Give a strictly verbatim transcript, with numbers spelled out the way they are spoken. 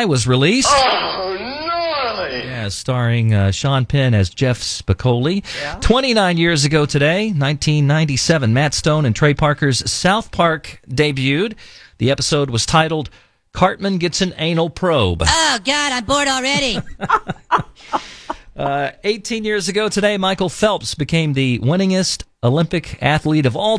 Eye was released. Oh, gnarly! Yeah, starring uh, Sean Penn as Jeff Spicoli. Yeah. twenty-nine years ago today, nineteen ninety-seven, Matt Stone and Trey Parker's South Park debuted. The episode was titled Cartman Gets an Anal Probe. Oh, God, I'm bored already. Uh, eighteen years ago today, Michael Phelps became the winningest Olympic athlete of all